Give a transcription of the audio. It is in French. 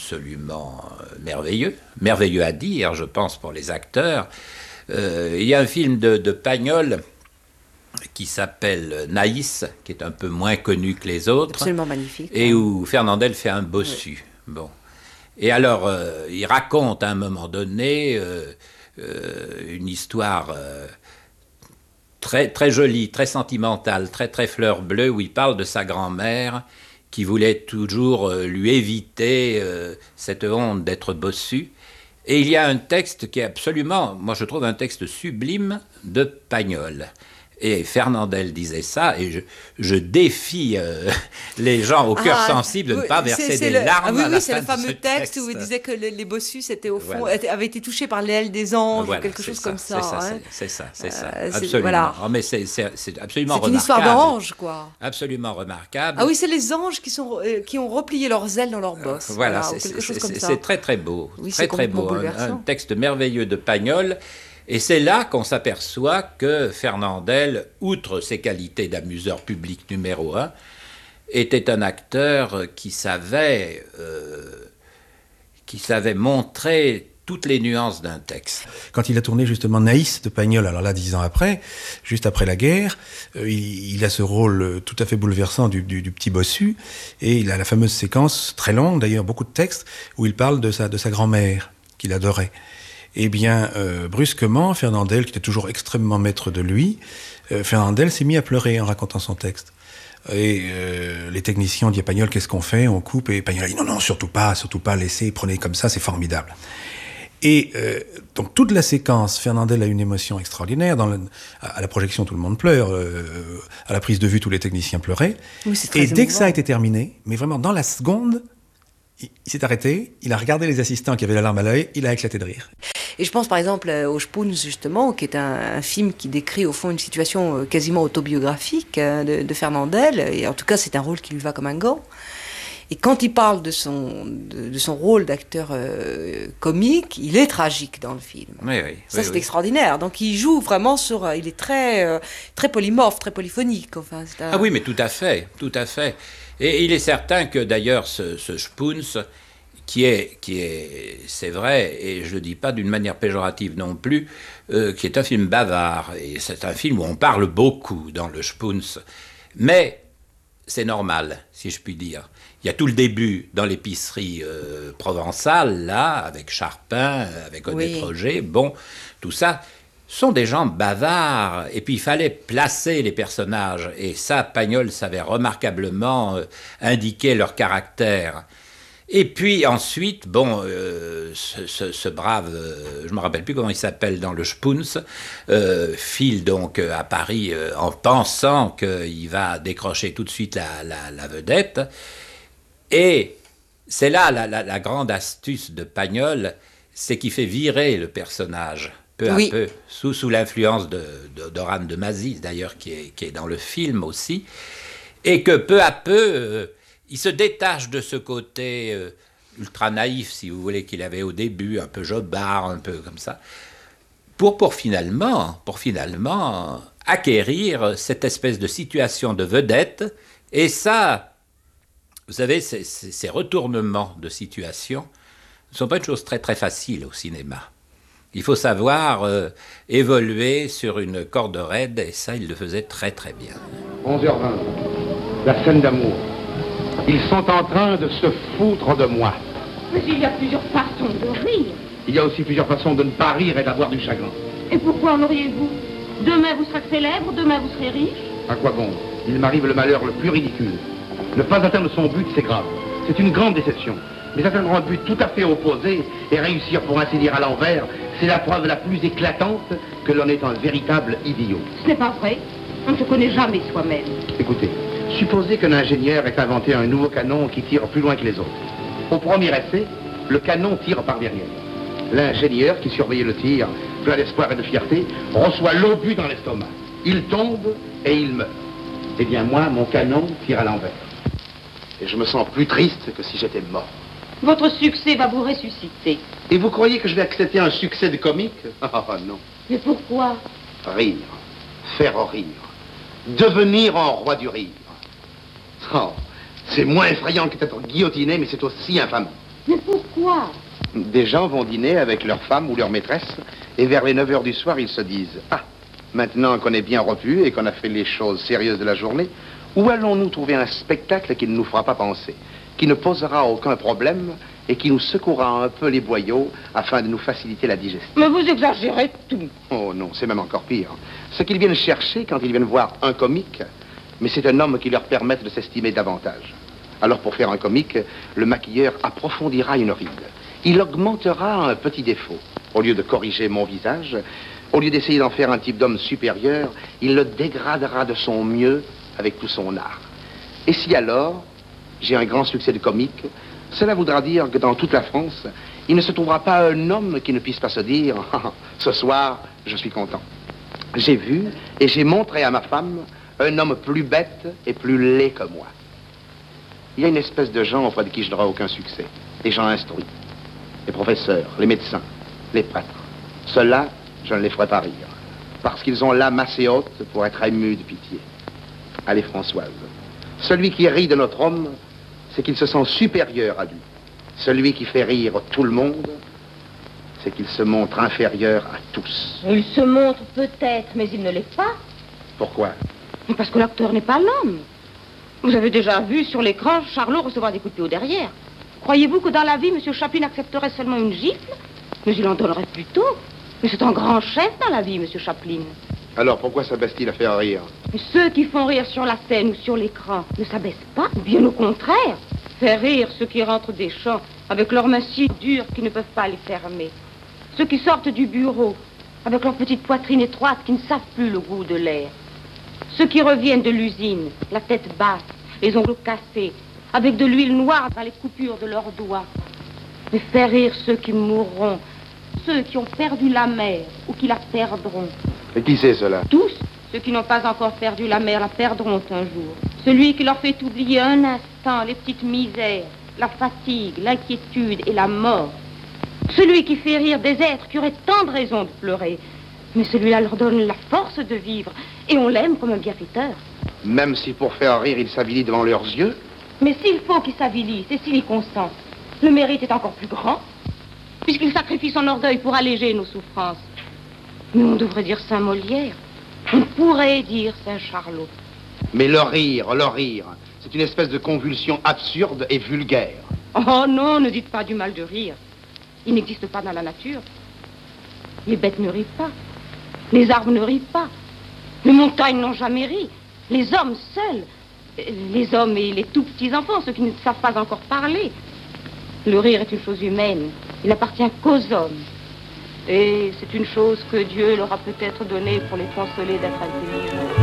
absolument merveilleux à dire, je pense, pour les acteurs. Il y a un film de Pagnol qui s'appelle Naïs, qui est un peu moins connu que les autres. Absolument magnifique. Et où Fernandel fait un bossu. Oui. Bon. Et alors, il raconte à un moment donné une histoire très, très jolie, très sentimentale, très, très fleur bleue, où il parle de sa grand-mère qui voulait toujours lui éviter cette honte d'être bossu. Et il y a un texte qui est absolument, moi je trouve un texte sublime de Pagnol. Et Fernandel disait ça, et je défie les gens au cœur sensible de ne pas verser des larmes à la fin de ce texte. Oui, c'est le fameux texte où il disait que les bossus, c'était au fond, avaient été touchés par l'aile des anges, ou quelque chose comme ça. C'est ça, absolument. Voilà. Oh, mais c'est absolument remarquable. C'est une histoire d'ange, quoi. Absolument remarquable. Ah oui, c'est les anges qui ont replié leurs ailes dans leur bosse. Voilà, c'est très très beau. Oui, très très beau. Un texte merveilleux de Pagnol. Et c'est là qu'on s'aperçoit que Fernandel, outre ses qualités d'amuseur public numéro 1, était un acteur qui savait montrer toutes les nuances d'un texte. Quand il a tourné justement Naïs de Pagnol, alors là 10 ans après, juste après la guerre, il a ce rôle tout à fait bouleversant du petit bossu, et il a la fameuse séquence, très longue d'ailleurs, beaucoup de textes, où il parle de sa grand-mère, qu'il adorait. Eh bien, brusquement, Fernandel, qui était toujours extrêmement maître de lui, Fernandel s'est mis à pleurer en racontant son texte. Et les techniciens ont dit à Pagnol, qu'est-ce qu'on fait? On coupe? Et Pagnol a dit, non, surtout pas, laissez, prenez comme ça, c'est formidable. Et donc toute la séquence, Fernandel a une émotion extraordinaire. À la projection, tout le monde pleure. À la prise de vue, tous les techniciens pleuraient. Oui, c'est très et dès émouvant. que ça a été terminé, mais vraiment dans la seconde, il s'est arrêté, il a regardé les assistants qui avaient la larme à l'œil, il a éclaté de rire. Et je pense par exemple au Spoons, justement, qui est un film qui décrit au fond une situation quasiment autobiographique de Fernandel. Et en tout cas, c'est un rôle qui lui va comme un gant. Et quand il parle de son rôle d'acteur comique, il est tragique dans le film. Oui, c'est extraordinaire. Donc il joue vraiment sur... il est très, très polymorphe, très polyphonique. Enfin, Ah oui, mais tout à fait. Et il est certain que d'ailleurs ce Spoons, qui est, c'est vrai, et je ne le dis pas d'une manière péjorative non plus, qui est un film bavard. Et c'est un film où on parle beaucoup dans le Spoons. Mais c'est normal, si je puis dire. Il y a tout le début dans l'épicerie provençale, là, avec Charpin, avec Odette Roger. Bon, tout ça sont des gens bavards. Et puis, il fallait placer les personnages. Et ça, Pagnol savait remarquablement indiquer leur caractère. Et puis, ensuite, bon, ce brave, je ne me rappelle plus comment il s'appelle dans le Spoons, file donc à Paris en pensant qu'il va décrocher tout de suite la vedette. Et c'est là la grande astuce de Pagnol, c'est qu'il fait virer le personnage peu à peu, sous l'influence d'Oran de Mazy, d'ailleurs, qui est dans le film aussi, et que peu à peu, il se détache de ce côté ultra naïf, si vous voulez, qu'il avait au début, un peu jobard, un peu comme ça, pour finalement acquérir cette espèce de situation de vedette. Et ça, vous savez, ces retournements de situation ne sont pas une chose très très facile au cinéma. Il faut savoir évoluer sur une corde raide, et ça, il le faisait très très bien. 11h20, la scène d'amour. Ils sont en train de se foutre de moi. Mais il y a plusieurs façons de rire. Il y a aussi plusieurs façons de ne pas rire et d'avoir du chagrin. Et pourquoi en auriez-vous? Demain vous serez célèbre, demain vous serez riche. À quoi bon? Il m'arrive le malheur le plus ridicule. Ne pas atteindre son but, c'est grave. C'est une grande déception. Mais atteindre un but tout à fait opposé et réussir pour ainsi dire à l'envers, c'est la preuve la plus éclatante que l'on est un véritable idiot. Ce n'est pas vrai. On ne se connaît jamais soi-même. Écoutez, supposez qu'un ingénieur ait inventé un nouveau canon qui tire plus loin que les autres. Au premier essai, le canon tire par derrière. L'ingénieur qui surveillait le tir, plein d'espoir et de fierté, reçoit l'obus dans l'estomac. Il tombe et il meurt. Eh bien moi, mon canon tire à l'envers. Et je me sens plus triste que si j'étais mort. Votre succès va vous ressusciter. Et vous croyez que je vais accepter un succès de comique? Ah non. Mais pourquoi? Rire. Faire rire. Devenir un roi du rire. Oh, c'est moins effrayant que d'être guillotiné, mais c'est aussi infamant. Mais pourquoi? Des gens vont dîner avec leur femme ou leur maîtresse, et vers les 9 heures du soir, ils se disent « Ah, maintenant qu'on est bien repu et qu'on a fait les choses sérieuses de la journée, où allons-nous trouver un spectacle qui ne nous fera pas penser, qui ne posera aucun problème et qui nous secouera un peu les boyaux afin de nous faciliter la digestion ?» Mais vous exagérez tout. Oh non, c'est même encore pire. Ce qu'ils viennent chercher quand ils viennent voir un comique, mais c'est un homme qui leur permette de s'estimer davantage. Alors pour faire un comique, le maquilleur approfondira une ride. Il augmentera un petit défaut. Au lieu de corriger mon visage, au lieu d'essayer d'en faire un type d'homme supérieur, il le dégradera de son mieux avec tout son art. Et si alors, j'ai un grand succès de comique, cela voudra dire que dans toute la France, il ne se trouvera pas un homme qui ne puisse pas se dire « Ce soir, je suis content. J'ai vu et j'ai montré à ma femme un homme plus bête et plus laid que moi. » Il y a une espèce de gens auprès de qui je n'aurai aucun succès. Des gens instruits. Les professeurs, les médecins, les prêtres. Ceux-là, je ne les ferai pas rire. Parce qu'ils ont l'âme assez haute pour être émus de pitié. Allez, Françoise. Celui qui rit de notre homme, c'est qu'il se sent supérieur à lui. Celui qui fait rire tout le monde, c'est qu'il se montre inférieur à tous. Il se montre peut-être, mais il ne l'est pas. Pourquoi? Parce que l'acteur n'est pas l'homme. Vous avez déjà vu sur l'écran Charlot recevoir des coups de pied au derrière. Croyez-vous que dans la vie, M. Chaplin accepterait seulement une gifle? Mais il en donnerait plutôt. Mais c'est un grand chef dans la vie, M. Chaplin. Alors pourquoi s'abaisse-t-il à faire rire? Mais ceux qui font rire sur la scène ou sur l'écran ne s'abaissent pas, bien au contraire. Faire rire ceux qui rentrent des champs avec leurs mains si dures qu'ils ne peuvent pas les fermer. Ceux qui sortent du bureau avec leur petite poitrine étroite qui ne savent plus le goût de l'air. Ceux qui reviennent de l'usine, la tête basse, les ongles cassés, avec de l'huile noire dans les coupures de leurs doigts. Mais faire rire ceux qui mourront, ceux qui ont perdu la mer ou qui la perdront. Et qui c'est cela? Tous ceux qui n'ont pas encore perdu la mer la perdront un jour. Celui qui leur fait oublier un instant les petites misères, la fatigue, l'inquiétude et la mort. Celui qui fait rire des êtres qui auraient tant de raisons de pleurer. Mais celui-là leur donne la force de vivre et on l'aime comme un bienfaiteur. Même si pour faire rire, il s'avilit devant leurs yeux? Mais s'il faut qu'il s'avilisse et s'il y consent, le mérite est encore plus grand, puisqu'il sacrifie son orgueil pour alléger nos souffrances. Mais on devrait dire Saint Molière. On pourrait dire Saint Charlot. Mais le rire, c'est une espèce de convulsion absurde et vulgaire. Oh non, ne dites pas du mal de rire. Il n'existe pas dans la nature. Les bêtes ne rient pas. Les arbres ne rient pas. Les montagnes n'ont jamais ri. Les hommes seuls. Les hommes et les tout petits enfants, ceux qui ne savent pas encore parler. Le rire est une chose humaine. Il n'appartient qu'aux hommes. Et c'est une chose que Dieu leur a peut-être donnée pour les consoler d'être intelligents.